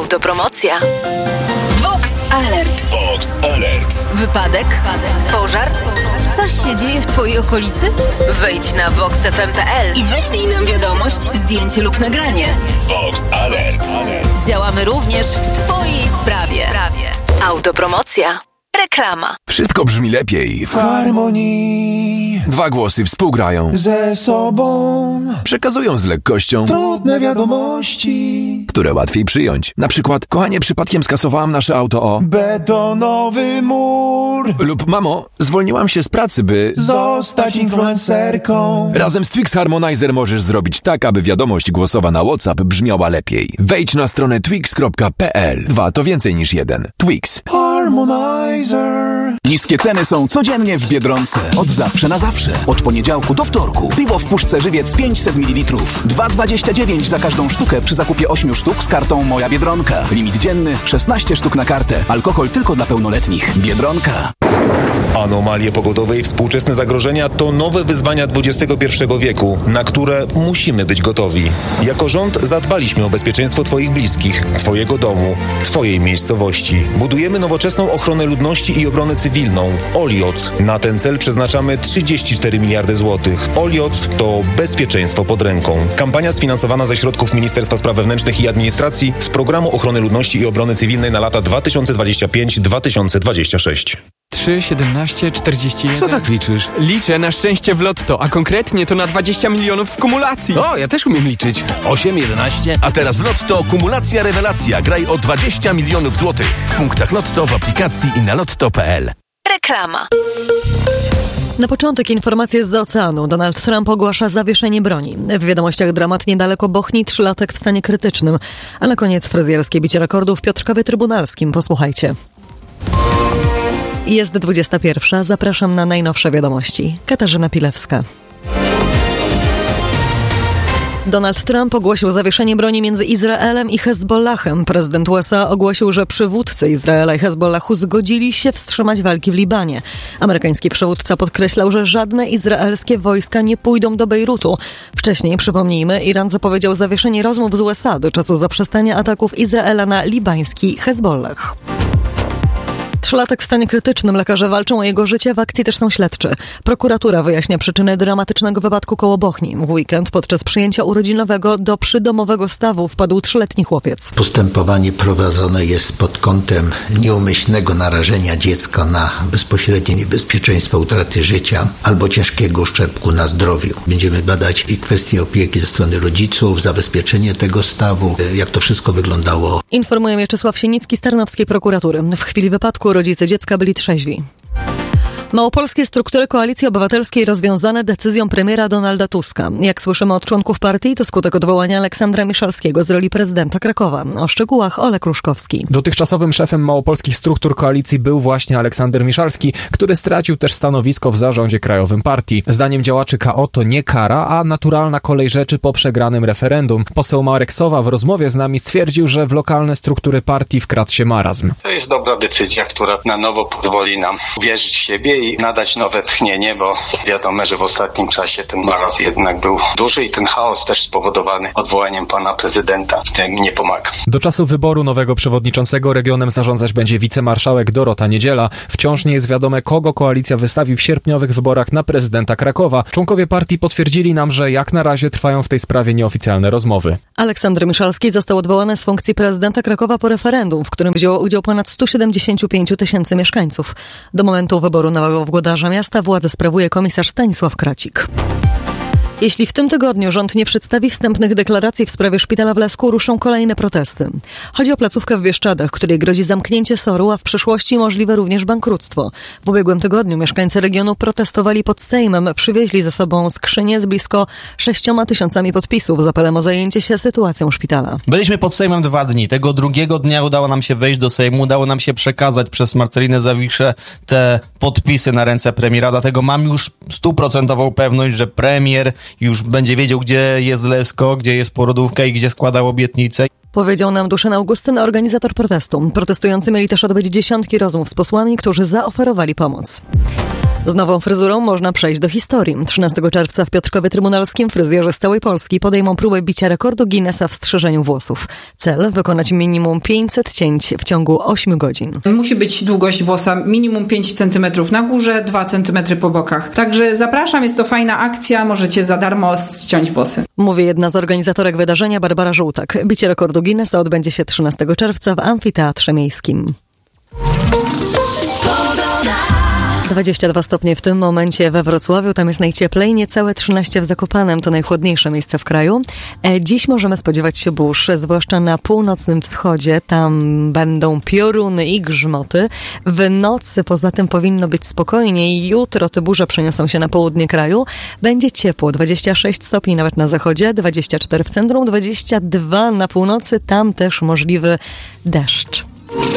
Autopromocja. Vox Alert. Vox Alert. Wypadek? Pożar? Coś się dzieje w twojej okolicy? Wejdź na voxfm.pl i wyślij nam wiadomość, zdjęcie lub nagranie. Vox Alert. Działamy również w twojej sprawie. Autopromocja. Reklama. Wszystko brzmi lepiej w harmonii. Dwa głosy współgrają ze sobą. Przekazują z lekkością trudne wiadomości, które łatwiej przyjąć. Na przykład: kochanie, przypadkiem skasowałam nasze auto o betonowy mur. Lub: mamo, zwolniłam się z pracy, by zostać influencerką. Razem z Twix Harmonizer możesz zrobić tak, aby wiadomość głosowa na WhatsApp brzmiała lepiej. Wejdź na stronę twix.pl. 2 to więcej niż 1. Twix Harmonizer. Niskie ceny są codziennie w Biedronce. Od zawsze na zawsze. Od poniedziałku do wtorku. Piwo w puszce Żywiec 500 ml. 2,29 za każdą sztukę przy zakupie 8 sztuk z kartą Moja Biedronka. Limit dzienny 16 sztuk na kartę. Alkohol tylko dla pełnoletnich. Biedronka. Anomalie pogodowe i współczesne zagrożenia to nowe wyzwania XXI wieku, na które musimy być gotowi. Jako rząd zadbaliśmy o bezpieczeństwo Twoich bliskich, Twojego domu, Twojej miejscowości. Budujemy nowoczesną ochronę ludności i obronę cywilną. OLIOC. Na ten cel przeznaczamy 34 miliardy złotych. OLIOC to bezpieczeństwo pod ręką. Kampania sfinansowana ze środków Ministerstwa Spraw Wewnętrznych i Administracji z Programu Ochrony Ludności i Obrony Cywilnej na lata 2025-2026. 3, 17, 41... Co tak liczysz? Liczę na szczęście w lotto, a konkretnie to na 20 milionów w kumulacji. O, ja też umiem liczyć. 8, 11... A teraz w lotto kumulacja rewelacja. Graj o 20 milionów złotych. W punktach lotto, w aplikacji i na lotto.pl. Reklama. Na początek informacje z oceanu. Donald Trump ogłasza zawieszenie broni. W wiadomościach dramat niedaleko Bochni, 3-latek w stanie krytycznym. A na koniec fryzjerskie bicie rekordów w Piotrkowie Trybunalskim. Posłuchajcie. Jest 21. Zapraszam na najnowsze wiadomości. Katarzyna Pilewska. Donald Trump ogłosił zawieszenie broni między Izraelem i Hezbollahem. Prezydent USA ogłosił, że przywódcy Izraela i Hezbollahu zgodzili się wstrzymać walki w Libanie. Amerykański przywódca podkreślał, że żadne izraelskie wojska nie pójdą do Bejrutu. Wcześniej, przypomnijmy, Iran zapowiedział zawieszenie rozmów z USA do czasu zaprzestania ataków Izraela na libański Hezbollah. 3-latek w stanie krytycznym. Lekarze walczą o jego życie, w akcji też są śledczy. Prokuratura wyjaśnia przyczyny dramatycznego wypadku koło Bochni. W weekend podczas przyjęcia urodzinowego do przydomowego stawu wpadł 3-letni chłopiec. Postępowanie prowadzone jest pod kątem nieumyślnego narażenia dziecka na bezpośrednie niebezpieczeństwo utraty życia albo ciężkiego uszczerbku na zdrowiu. Będziemy badać i kwestie opieki ze strony rodziców, zabezpieczenie tego stawu, jak to wszystko wyglądało. Informuje Mieczysław Sienicki z Tarnowskiej Prokuratury. W chwili wypadku rodzice dziecka byli trzeźwi. Małopolskie struktury Koalicji Obywatelskiej rozwiązane decyzją premiera Donalda Tuska. Jak słyszymy od członków partii, to skutek odwołania Aleksandra Miszalskiego z roli prezydenta Krakowa. O szczegółach Olek Ruszkowski. Dotychczasowym szefem małopolskich struktur koalicji był właśnie Aleksander Miszalski, który stracił też stanowisko w zarządzie krajowym partii. Zdaniem działaczy KO to nie kara, a naturalna kolej rzeczy po przegranym referendum. Poseł Marek Sowa w rozmowie z nami stwierdził, że w lokalne struktury partii wkradł się marazm. To jest dobra decyzja, która na nowo pozwoli nam wierzyć w siebie i nadać nowe tchnienie, bo wiadomo, że w ostatnim czasie ten marazm jednak był duży i ten chaos też spowodowany odwołaniem pana prezydenta w tym nie pomaga. Do czasu wyboru nowego przewodniczącego regionem zarządzać będzie wicemarszałek Dorota Niedziela. Wciąż nie jest wiadome, kogo koalicja wystawi w sierpniowych wyborach na prezydenta Krakowa. Członkowie partii potwierdzili nam, że jak na razie trwają w tej sprawie nieoficjalne rozmowy. Aleksander Miszalski został odwołany z funkcji prezydenta Krakowa po referendum, w którym wzięło udział ponad 175 000 mieszkańców. Do momentu wyboru nowego włodarza miasta władzę sprawuje komisarz Stanisław Kracik. Jeśli w tym tygodniu rząd nie przedstawi wstępnych deklaracji w sprawie szpitala w Lesku, ruszą kolejne protesty. Chodzi o placówkę w Bieszczadach, której grozi zamknięcie SOR-u, a w przyszłości możliwe również bankructwo. W ubiegłym tygodniu mieszkańcy regionu protestowali pod Sejmem, przywieźli ze sobą skrzynię z blisko 6 000 podpisów z apelem o zajęcie się sytuacją szpitala. Byliśmy pod Sejmem 2 dni. Tego drugiego dnia udało nam się wejść do Sejmu, udało nam się przekazać przez Marcelinę Zawiszę te podpisy na ręce premiera, dlatego mam już 100% pewność, że premier już będzie wiedział, gdzie jest Lesko, gdzie jest porodówka i gdzie składał obietnice. Powiedział nam Duszan Augustyn, organizator protestu. Protestujący mieli też odbyć dziesiątki rozmów z posłami, którzy zaoferowali pomoc. Z nową fryzurą można przejść do historii. 13 czerwca w Piotrkowie Trybunalskim fryzjerzy z całej Polski podejmą próbę bicia rekordu Guinnessa w strzyżeniu włosów. Cel: wykonać minimum 500 cięć w ciągu 8 godzin. Musi być długość włosa minimum 5 cm na górze, 2 cm po bokach. Także zapraszam, jest to fajna akcja, możecie za darmo ściąć włosy. Mówi jedna z organizatorek wydarzenia, Barbara Żółtak. Bicie rekordu Guinnessa odbędzie się 13 czerwca w Amfiteatrze Miejskim. 22 stopnie w tym momencie we Wrocławiu, tam jest najcieplej, niecałe 13 w Zakopanem, to najchłodniejsze miejsce w kraju. Dziś możemy spodziewać się burz, zwłaszcza na północnym wschodzie, tam będą pioruny i grzmoty. W nocy poza tym powinno być spokojniej, jutro te burze przeniosą się na południe kraju. Będzie ciepło, 26 stopni nawet na zachodzie, 24 w centrum, 22 na północy, tam też możliwy deszcz.